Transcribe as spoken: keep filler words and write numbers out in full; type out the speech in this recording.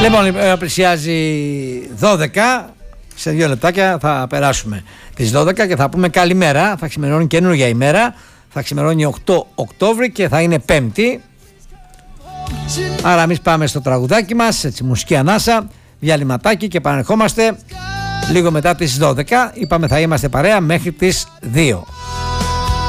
Λοιπόν, πλησιάζει δώδεκα. Σε δύο λεπτάκια θα περάσουμε τις δώδεκα και θα πούμε καλημέρα. Θα ξημερώνει καινούργια ημέρα. Θα ξημερώνει οκτώ Οκτώβρη και θα είναι Πέμπτη. Άρα εμείς πάμε στο τραγουδάκι μας, έτσι, μουσική ανάσα, διαλυματάκι και επανερχόμαστε λίγο μετά τις δώδεκα. Είπαμε θα είμαστε παρέα μέχρι τις δύο.